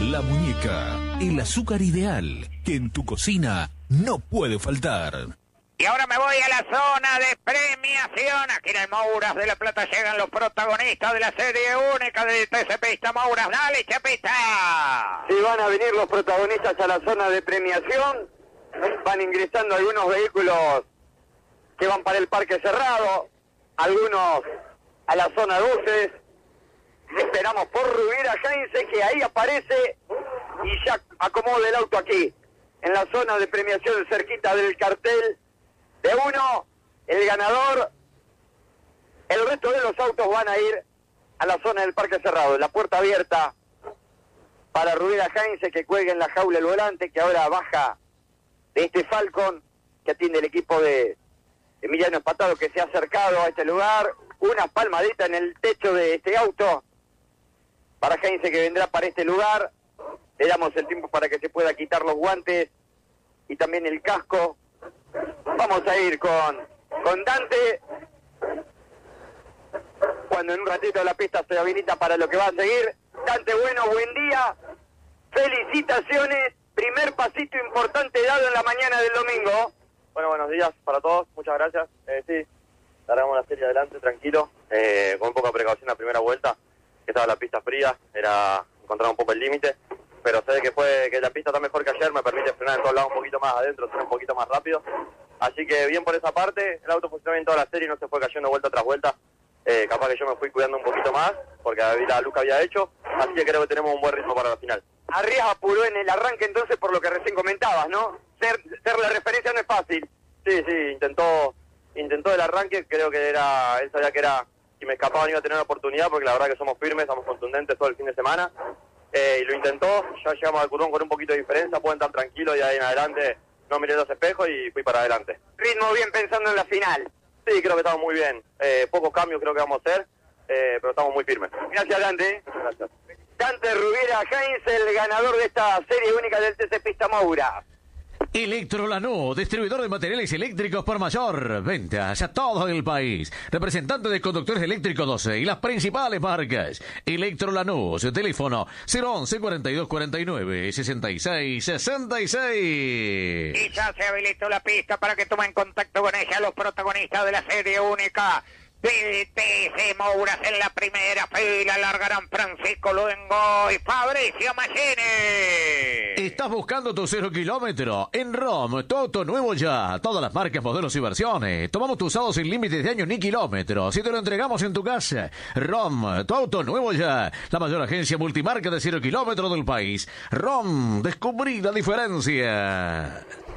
La Muñeca, el azúcar ideal que en tu cocina no puede faltar. Y ahora me voy a la zona de premiación. Aquí en el Mouras de La Plata llegan los protagonistas de la serie única del TC Pista Mouras. ¡Dale, Chapita! Sí, van a venir los protagonistas a la zona de premiación. Van ingresando algunos vehículos que van para el parque cerrado, algunos a la zona 12. Esperamos por Rubira Heinze, que ahí aparece y ya acomoda el auto aquí, en la zona de premiación cerquita del cartel de uno, el ganador. El resto de los autos van a ir a la zona del parque cerrado, la puerta abierta para Rubira Heinze, que cuelga en la jaula el volante, que ahora baja de este Falcon que atiende el equipo de Emiliano Espatado, que se ha acercado a este lugar. Una palmadita en el techo de este auto para Heinze, que vendrá para este lugar. Le damos el tiempo para que se pueda quitar los guantes y también el casco. Vamos a ir con Dante, cuando en un ratito la pista se habilita para lo que va a seguir. Dante, bueno, buen día, felicitaciones, primer pasito importante dado en la mañana del domingo. Bueno, buenos días para todos, muchas gracias. Sí, largamos la serie adelante, tranquilo, con poca precaución la primera vuelta, que estaba la pista fría, era encontrar un poco el límite, pero sé que la pista está mejor que ayer, me permite frenar en todos lados un poquito más adentro, ser un poquito más rápido, así que bien por esa parte. El auto funcionó bien toda la serie, no se fue cayendo vuelta tras vuelta, capaz que yo me fui cuidando un poquito más, porque la luz que había hecho, así que creo que tenemos un buen ritmo para la final. Arrias apuró en el arranque entonces, por lo que recién comentabas, ¿no? Ser la referencia no es fácil. Sí, intentó el arranque, creo que él sabía que si me escapaba no iba a tener una oportunidad, porque la verdad que somos firmes, somos contundentes todo el fin de semana, y lo intentó. Ya llegamos al curvón con un poquito de diferencia, pueden estar tranquilos, y ahí en adelante no miré los espejos y fui para adelante. Ritmo bien pensando en la final. Sí, creo que estamos muy bien, pocos cambios creo que vamos a hacer, pero estamos muy firmes. Gracias, Dante. Gracias. Dante Rubira Heinze, el ganador de esta serie única del TC Pista Moura. Electrolanú, distribuidor de materiales eléctricos por mayor. Ventas a todo el país. Representante de conductores eléctricos 12 y las principales marcas. Electrolanú, su teléfono 011 42 49 66 66. Y ya se habilitó la pista para que tomen contacto con ella los protagonistas de la serie única del TC Mouras. En la primera fila largarán Francisco Luengo y Fabricio Machini. ¿Estás buscando tu 0 kilómetro? En ROM, tu auto nuevo ya. Todas las marcas, modelos y versiones. Tomamos tu usado sin límites de años ni kilómetros y te lo entregamos en tu casa. ROM, tu auto nuevo ya. La mayor agencia multimarca de 0 kilómetros del país. ROM, descubrí la diferencia.